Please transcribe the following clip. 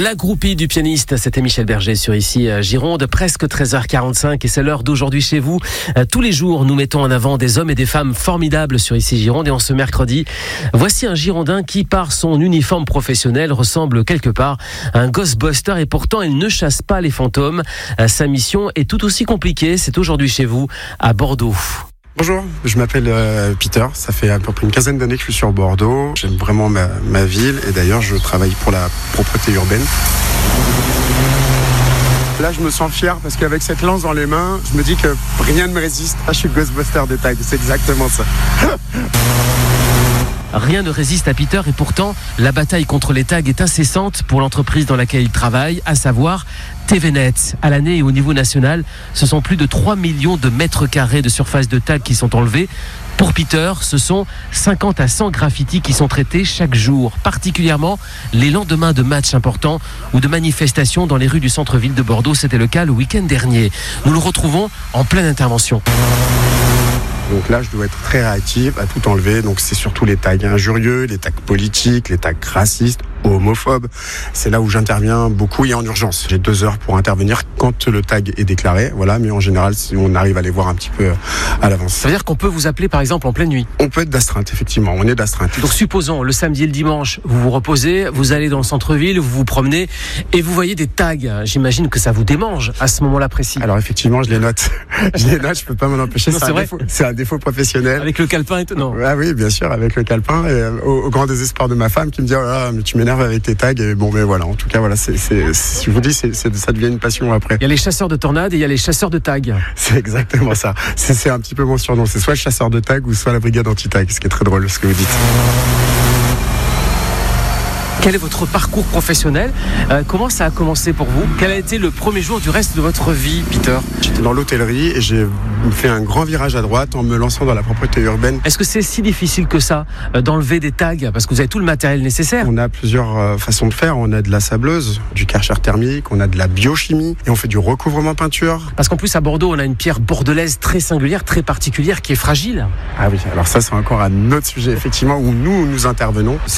La groupie du pianiste, c'était Michel Berger sur Ici Gironde, presque 13h45 et c'est l'heure d'aujourd'hui chez vous. Tous les jours, nous mettons en avant des hommes et des femmes formidables sur Ici Gironde et en ce mercredi, voici un Girondin qui, par son uniforme professionnel, ressemble quelque part à un Ghostbuster et pourtant il ne chasse pas les fantômes. Sa mission est tout aussi compliquée, c'est aujourd'hui chez vous à Bordeaux. Bonjour, je m'appelle Peter, ça fait à peu près une quinzaine d'années que je suis sur Bordeaux. J'aime vraiment ma ville et d'ailleurs je travaille pour la propreté urbaine. Là je me sens fier parce qu'avec cette lance dans les mains, je me dis que rien ne me résiste. Là je suis Ghostbuster des tags, c'est exactement ça. Rien ne résiste à Peter et pourtant, la bataille contre les tags est incessante pour l'entreprise dans laquelle il travaille, à savoir TVNet. À l'année et au niveau national, ce sont plus de 3 millions de mètres carrés de surface de tags qui sont enlevés. Pour Peter, ce sont 50 à 100 graffitis qui sont traités chaque jour, particulièrement les lendemains de matchs importants ou de manifestations dans les rues du centre-ville de Bordeaux. C'était le cas le week-end dernier. Nous le retrouvons en pleine intervention. Donc là, je dois être très réactif à tout enlever. Donc c'est surtout les tags injurieux, les tags politiques, les tags racistes, homophobes. C'est là où j'interviens beaucoup et en urgence. J'ai 2 heures pour intervenir quand le tag est déclaré. Voilà, mais en général, si on arrive à les voir un petit peu à l'avance. Ça veut dire qu'on peut vous appeler par exemple en pleine nuit? On peut être d'astreinte, effectivement. On est d'astreinte. Donc supposons, le samedi et le dimanche, vous vous reposez, vous allez dans le centre-ville, vous vous promenez et vous voyez des tags. J'imagine que ça vous démange à ce moment-là précis. Alors effectivement, je les note. Je peux pas m'en empêcher. Non, c'est un défaut professionnel. Avec le calepin et tout, non? Ah oui, bien sûr, avec le calepin et au grand désespoir de ma femme qui me dit oh là, mais tu m'énerves avec tes tags. Et bon, mais voilà, en tout cas, voilà, je vous dis, ça devient une passion après. Il y a les chasseurs de tornades et il y a les chasseurs de tags. C'est exactement ça. C'est un petit peu mon surnom. C'est soit le chasseur de tags ou soit la brigade anti-tag, ce qui est très drôle, ce que vous dites. Quel est votre parcours professionnel? Comment ça a commencé pour vous? Quel a été le premier jour du reste de votre vie, Peter? J'étais dans l'hôtellerie et j'ai fait un grand virage à droite en me lançant dans la propreté urbaine. Est-ce que c'est si difficile que ça d'enlever des tags? Parce que vous avez tout le matériel nécessaire. On a plusieurs façons de faire. On a de la sableuse, du karcher thermique, on a de la biochimie et on fait du recouvrement peinture. Parce qu'en plus à Bordeaux, on a une pierre bordelaise très singulière, très particulière qui est fragile. Ah oui, alors ça c'est encore un autre sujet effectivement où nous intervenons.